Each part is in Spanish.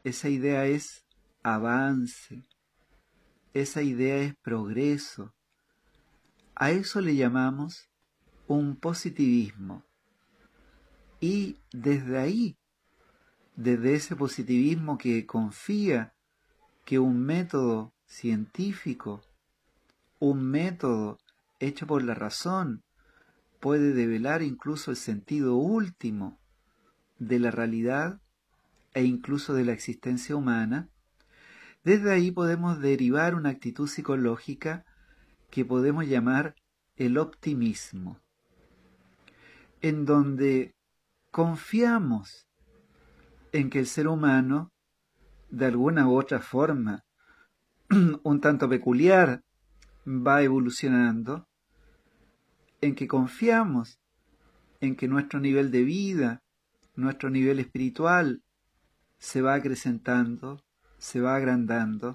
esa idea es avance, esa idea es progreso. A eso le llamamos un positivismo. Y desde ahí, desde ese positivismo que confía que un método científico, un método hecho por la razón, puede develar incluso el sentido último de la realidad e incluso de la existencia humana, desde ahí podemos derivar una actitud psicológica que podemos llamar el optimismo, en donde confiamos en que el ser humano, de alguna u otra forma, un tanto peculiar, va evolucionando, en que confiamos en que nuestro nivel de vida, nuestro nivel espiritual, se va acrecentando, se va agrandando.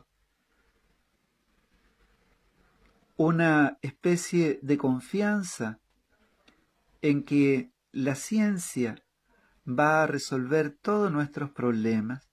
Una especie de confianza en que la ciencia va a resolver todos nuestros problemas.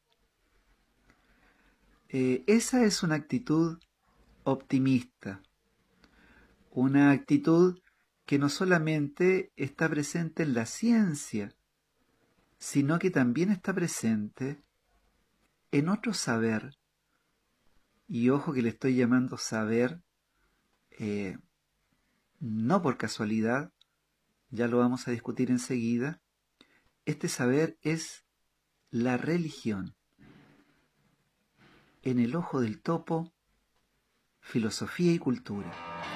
Esa es una actitud optimista, una actitud que no solamente está presente en la ciencia, sino que también está presente en otro saber, y ojo que le estoy llamando saber, no por casualidad, ya lo vamos a discutir enseguida. Este saber es la religión. En el ojo del topo, filosofía y cultura.